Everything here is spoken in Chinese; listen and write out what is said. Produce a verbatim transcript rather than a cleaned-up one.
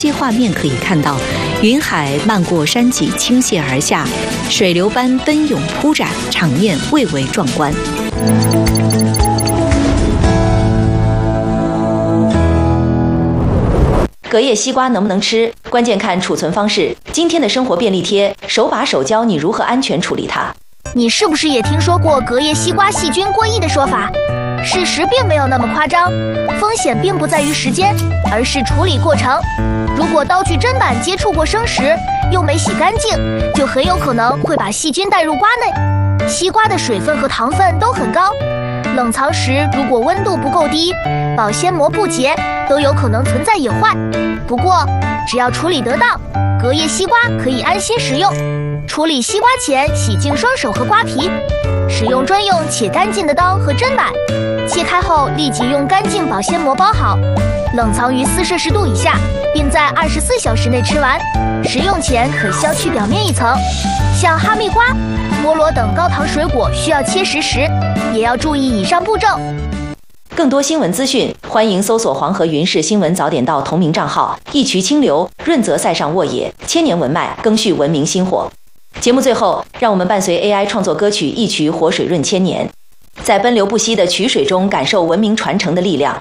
这画面可以看到，云海漫过山脊倾泻而下，水流般奔涌铺展，场面蔚为壮观。 隔夜西瓜能不能吃，关键看储存方式。今天的生活便利贴，手把手教你如何安全处理它。 你是不是也听说过隔夜西瓜细菌过亿的说法？事实并没有那么夸张，风险并不在于时间，而是处理过程。如果刀具砧板接触过生食，又没洗干净，就很有可能会把细菌带入瓜内。西瓜的水分和糖分都很高，冷藏时如果温度不够低，保鲜膜不洁，都有可能存在野坏。不过，只要处理得当，隔夜西瓜可以安心食用。处理西瓜前，洗净双手和瓜皮，使用专用且干净的刀和砧板。切开后立即用干净保鲜膜包好，冷藏于四摄氏度以下，并在二十四小时内吃完。食用前可削去表面一层。像哈密瓜、菠萝等高糖水果需要切实时，也要注意以上步骤。 更多新闻资讯，欢迎搜索黄河云氏新闻早点到同名账号，一渠清流，润泽塞上沃野，千年文脉，更续文明薪火。节目最后，让我们伴随 A I 创作歌曲《一渠活水润千年》，在奔流不息的渠水中感受文明传承的力量。